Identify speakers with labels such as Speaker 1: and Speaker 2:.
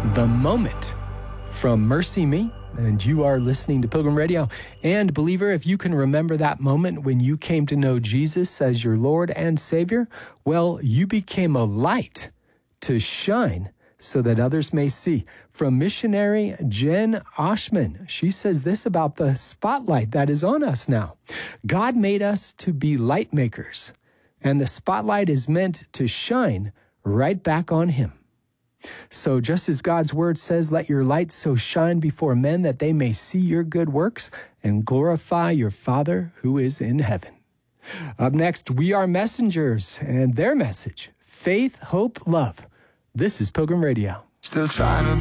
Speaker 1: The Moment from Mercy Me, and you are listening to Pilgrim Radio. And believer, if you can remember that moment when you came to know Jesus as your Lord and Savior, well, you became a light to shine so that others may see. From missionary Jen Oshman, she says this about the spotlight that is on us now. God made us to be light makers, and the spotlight is meant to shine right back on Him. So just as God's word says, let your light so shine before men that they may see your good works and glorify your Father who is in heaven. Up next, We Are Messengers and their message, faith, hope, love. This is Pilgrim Radio.
Speaker 2: Still trying to